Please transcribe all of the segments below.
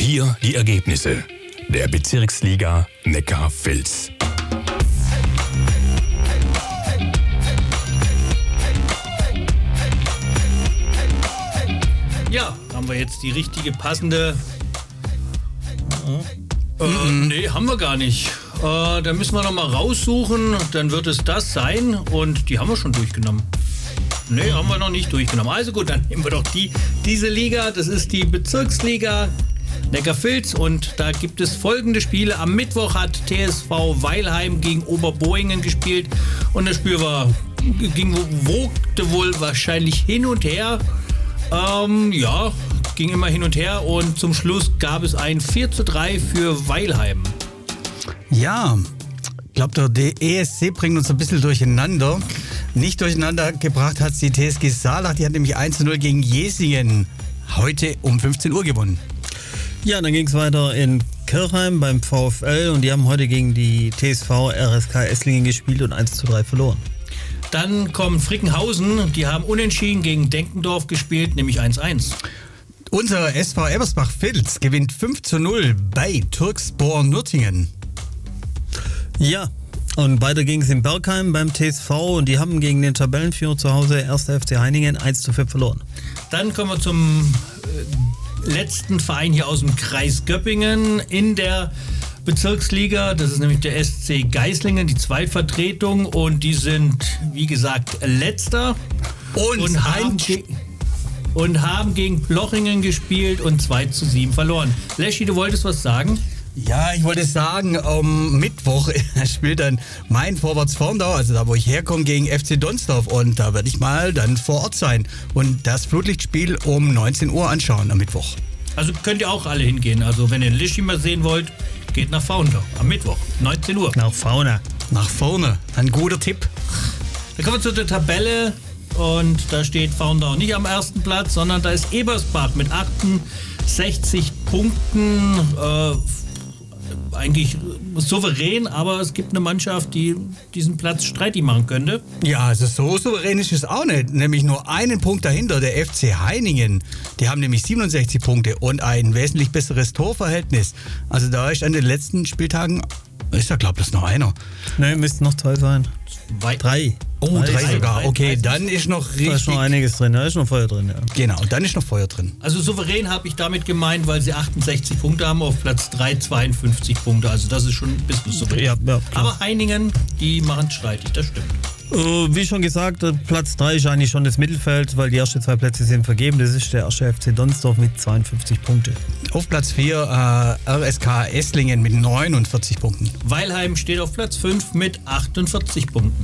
hier die Ergebnisse der Bezirksliga Neckar-Vils. Ja, haben wir jetzt die richtige, passende... Nee, haben wir gar nicht. Da müssen wir noch mal raussuchen, dann wird es das sein und die haben wir schon durchgenommen. Nee, haben wir noch nicht durchgenommen. Also gut, dann nehmen wir doch diese Liga, das ist die Bezirksliga Neckar-Vils und da gibt es folgende Spiele. Am Mittwoch hat TSV Weilheim gegen Oberbohingen gespielt und das Spiel wogte wohl wahrscheinlich hin und her. Ging immer hin und her und zum Schluss gab es ein 4:3 für Weilheim. Ja, ich glaube, der ESC bringt uns ein bisschen durcheinander. Nicht durcheinander gebracht hat die TSG Saalach, die hat nämlich 1:0 gegen Jesingen heute um 15 Uhr gewonnen. Ja, dann ging es weiter in Kirchheim beim VfL und die haben heute gegen die TSV RSK Esslingen gespielt und 1:3 verloren. Dann kommt Frickenhausen, die haben unentschieden gegen Denkendorf gespielt, nämlich 1:1. Unser SV Ebersbach-Vils gewinnt 5:0 bei Türkspor Nürtingen. Ja, und weiter ging es in Bergheim beim TSV und die haben gegen den Tabellenführer zu Hause 1. FC Heiningen 1:4 verloren. Dann kommen wir zum letzten Verein hier aus dem Kreis Göppingen in der Bezirksliga. Das ist nämlich der SC Geislingen, die Zweitvertretung und die sind, wie gesagt, letzter und haben gegen Plochingen gespielt und 2:7 verloren. Leschi, du wolltest was sagen? Ja, ich wollte sagen, am Mittwoch spielt dann mein Vorwärts Vorndau, also da wo ich herkomme, gegen FC Donsdorf und da werde ich mal dann vor Ort sein und das Flutlichtspiel um 19 Uhr anschauen am Mittwoch. Also könnt ihr auch alle hingehen, also wenn ihr Lischi mal sehen wollt, geht nach Faundau am Mittwoch, 19 Uhr. Nach vorne. Nach vorne, ein guter Tipp. Dann kommen wir zu der Tabelle und da steht Faundau nicht am ersten Platz, sondern da ist Ebersbach mit 68 Punkten, eigentlich souverän, aber es gibt eine Mannschaft, die diesen Platz streitig machen könnte. Ja, also so souverän ist es auch nicht. Nämlich nur einen Punkt dahinter, der FC Heiningen. Die haben nämlich 67 Punkte und ein wesentlich besseres Torverhältnis. Also da ist an den letzten Spieltagen, ist da glaube ich noch einer. Nein, müssten noch 2 sein. 3. Oh, 3 sogar. Okay, dann ist noch richtig... Da ist noch einiges drin, da ist noch Feuer drin, ja. Genau, dann ist noch Feuer drin. Also souverän habe ich damit gemeint, weil sie 68 Punkte haben, auf Platz 3 52 Punkte. Also das ist schon ein bisschen souverän. Ja, aber Heiningen, die machen es streitig, das stimmt. Wie schon gesagt, Platz 3 ist eigentlich schon das Mittelfeld, weil die ersten 2 Plätze sind vergeben. Das ist der erste FC Donsdorf mit 52 Punkte. Auf Platz 4 RSK Esslingen mit 49 Punkten. Weilheim steht auf Platz 5 mit 48 Punkten.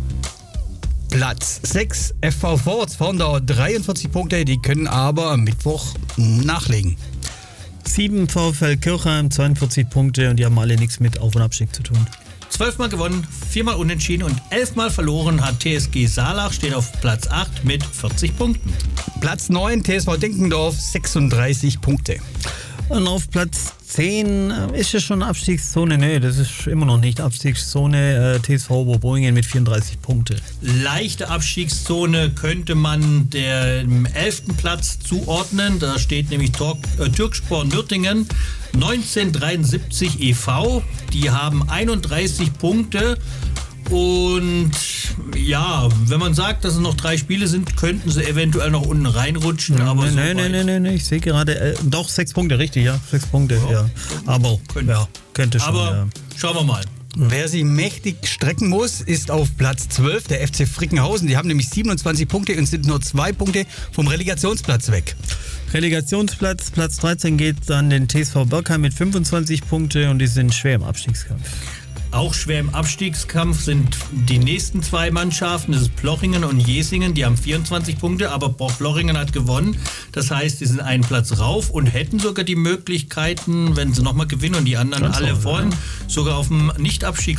Platz 6 FV Vorwärts Vorndau 43 Punkte, die können aber am Mittwoch nachlegen. 7 VfL Kirchheim 42 Punkte und die haben alle nichts mit Auf- und Abstieg zu tun. 12 Mal gewonnen, 4 Mal unentschieden und 11 Mal verloren hat TSG Saalach, steht auf Platz 8 mit 40 Punkten. Platz 9 TSV Denkendorf 36 Punkte. Und auf Platz 10 ist es schon Abstiegszone. Nee, das ist immer noch nicht Abstiegszone. TSV Oberbohingen mit 34 Punkte. Leichte Abstiegszone könnte man dem 11. Platz zuordnen. Da steht nämlich Türkspor Nürtingen 1973 e.V. Die haben 31 Punkte. Und ja, wenn man sagt, dass es noch 3 Spiele sind, könnten sie eventuell noch unten reinrutschen. Aber nee, ich sehe gerade, doch 6 Punkte, richtig, ja, 6 Punkte, ja. Aber könnte schon. Aber schauen wir mal. Wer sich mächtig strecken muss, ist auf Platz 12 der FC Frickenhausen. Die haben nämlich 27 Punkte und sind nur 2 Punkte vom Relegationsplatz weg. Relegationsplatz, Platz 13 geht an den TSV Bergheim mit 25 Punkte und die sind schwer im Abstiegskampf. Auch schwer im Abstiegskampf sind die nächsten 2 Mannschaften, das ist Plochingen und Jesingen, die haben 24 Punkte, aber Plochingen hat gewonnen. Das heißt, die sind einen Platz rauf und hätten sogar die Möglichkeiten, wenn sie nochmal gewinnen und die anderen alle vorn, sogar auf dem Nicht-Abstiegs